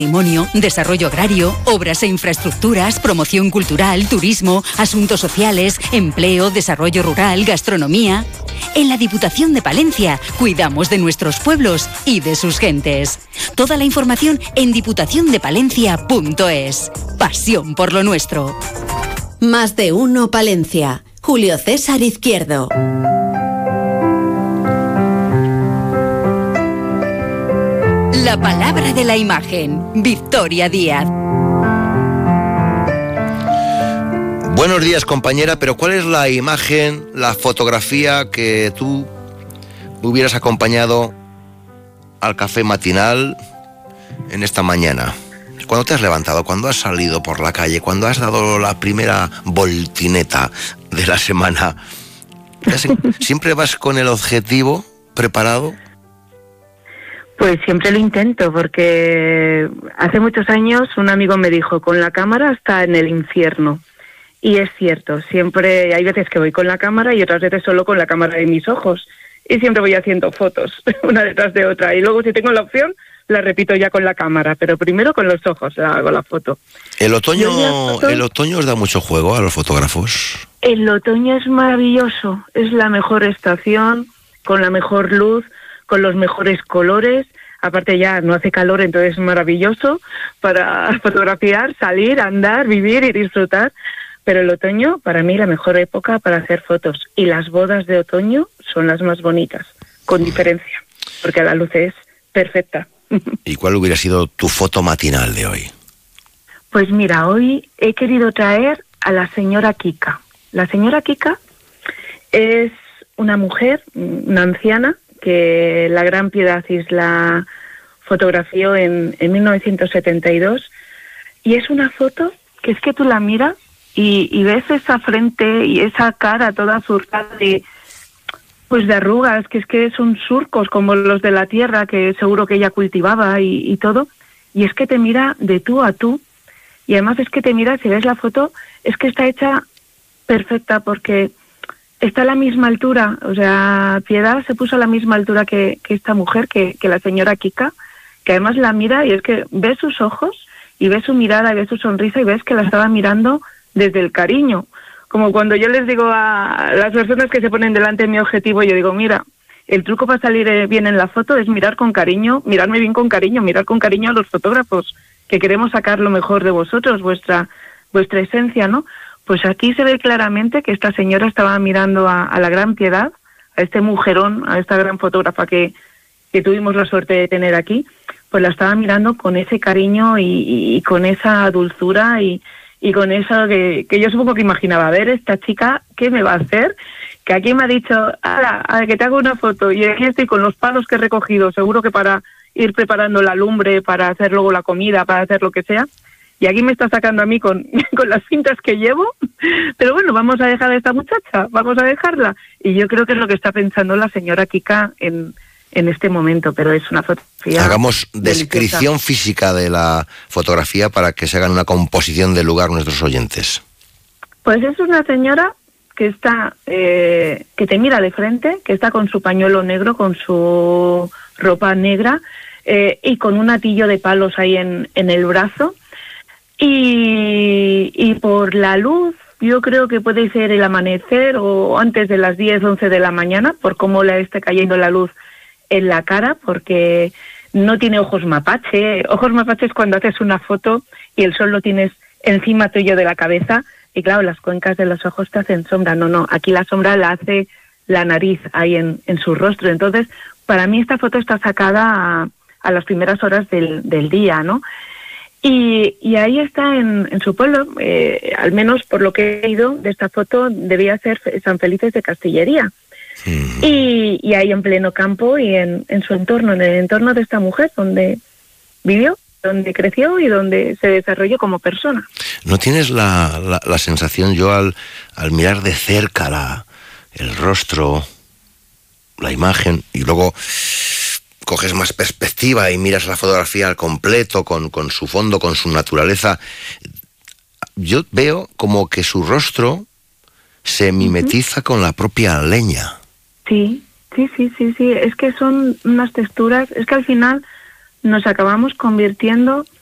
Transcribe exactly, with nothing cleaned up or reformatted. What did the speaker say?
Patrimonio, desarrollo agrario, obras e infraestructuras, promoción cultural, turismo, asuntos sociales, empleo, desarrollo rural, gastronomía. En la Diputación de Palencia cuidamos de nuestros pueblos y de sus gentes. Toda la información en diputación de palencia punto es. Pasión por lo nuestro. Más de uno Palencia. Julio César Izquierdo. La palabra de la imagen, Victoria Díaz. Buenos días, compañera, pero ¿cuál es la imagen, la fotografía que tú hubieras acompañado al café matinal en esta mañana? Cuando te has levantado, cuando has salido por la calle, cuando has dado la primera voltineta de la semana, ¿siempre vas con el objetivo preparado? Pues siempre lo intento, porque hace muchos años un amigo me dijo, con la cámara está en el infierno. Y es cierto, siempre hay veces que voy con la cámara y otras veces solo con la cámara de mis ojos. Y siempre voy haciendo fotos, una detrás de otra. Y luego si tengo la opción, la repito ya con la cámara, pero primero con los ojos la hago la foto. ¿El otoño, foto, ¿El otoño os da mucho juego a los fotógrafos? El otoño es maravilloso, es la mejor estación, con la mejor luz, con los mejores colores. Aparte ya no hace calor, entonces es maravilloso para fotografiar, salir, andar, vivir y disfrutar. Pero el otoño, para mí, la mejor época para hacer fotos. Y las bodas de otoño son las más bonitas, con diferencia, porque la luz es perfecta. ¿Y cuál hubiera sido tu foto matinal de hoy? Pues mira, hoy he querido traer a la señora Kika. La señora Kika es una mujer, una anciana, que la Gran Piedad Isla fotografió en, en mil novecientos setenta y dos, y es una foto que es que tú la miras y, y ves esa frente y esa cara toda surcada de, pues de arrugas, que es que son surcos como los de la tierra que seguro que ella cultivaba y, y todo, y es que te mira de tú a tú, y además es que te mira, si ves la foto, es que está hecha perfecta porque está a la misma altura, o sea, Piedad se puso a la misma altura que, que esta mujer, que, que la señora Kika, que además la mira y es que ves sus ojos y ves su mirada y ves su sonrisa y ves que la estaba mirando desde el cariño. Como cuando yo les digo a las personas que se ponen delante de mi objetivo, yo digo, mira, el truco para salir bien en la foto es mirar con cariño, mirarme bien con cariño, mirar con cariño a los fotógrafos, que queremos sacar lo mejor de vosotros, vuestra, vuestra esencia, ¿no? Pues aquí se ve claramente que esta señora estaba mirando a, a la Gran Piedad, a este mujerón, a esta gran fotógrafa que, que tuvimos la suerte de tener aquí, pues la estaba mirando con ese cariño y, y, y con esa dulzura y, y con eso que, que yo supongo que imaginaba, a ver, esta chica, ¿qué me va a hacer? Que aquí me ha dicho, ala, a ver, que te hago una foto, y aquí estoy con los palos que he recogido, seguro que para ir preparando la lumbre, para hacer luego la comida, para hacer lo que sea. Y aquí me está sacando a mí con, con las cintas que llevo. Pero bueno, vamos a dejar a esta muchacha, vamos a dejarla. Y yo creo que es lo que está pensando la señora Kika en, en este momento, pero es una fotografía. Hagamos descripción deliciosa. Física de la fotografía para que se hagan una composición del lugar nuestros oyentes. Pues es una señora que está, eh, que te mira de frente, que está con su pañuelo negro, con su ropa negra, eh, y con un atillo de palos ahí en, en el brazo. Y, y por la luz, yo creo que puede ser el amanecer o antes de las diez, once de la mañana, por cómo le esté cayendo la luz en la cara, porque no tiene ojos mapache. Ojos mapache es cuando haces una foto y el sol lo tienes encima tuyo de la cabeza y claro, las cuencas de los ojos te hacen sombra. No, no, aquí la sombra la hace la nariz ahí en, en su rostro. Entonces, para mí esta foto está sacada a, a las primeras horas del, del día, ¿no? Y, y ahí está en, en su pueblo, eh, al menos por lo que he leído de esta foto, debía ser San Felices de Castillería. Sí. Y, y ahí en pleno campo y en, en su entorno, en el entorno de esta mujer, donde vivió, donde creció y donde se desarrolló como persona. ¿No tienes la, la, la sensación, yo al, al mirar de cerca la, el rostro, la imagen, y luego coges más perspectiva y miras la fotografía al completo, con, con su fondo, con su naturaleza, yo veo como que su rostro se mimetiza uh-huh. con la propia leña? Sí, sí, sí, sí, sí, es que son unas texturas, es que al final nos acabamos convirtiendo